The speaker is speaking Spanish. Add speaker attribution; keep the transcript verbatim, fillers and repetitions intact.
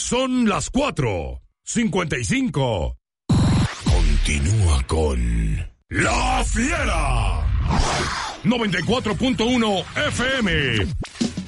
Speaker 1: Son las cuatro cincuenta y cinco. Continúa con La Fiera. noventa y cuatro punto uno F M.